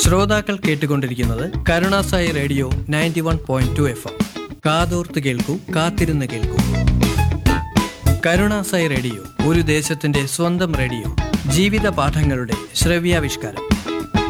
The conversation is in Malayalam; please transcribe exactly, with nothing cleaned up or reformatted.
ശ്രോതാക്കൾ കേട്ടുകൊണ്ടിരിക്കുന്നത് Karunasai radio ninety one point two F M. കാതോർത്ത് കേൾക്കൂ, കാത്തിരുന്ന് കേൾക്കൂ. കരുണാസായി റേഡിയോ ഒരു ദേശത്തിന്റെ സ്വന്തം റേഡിയോ. ജീവിത പാഠങ്ങളുടെ ശ്രവ്യാവിഷ്കാരം.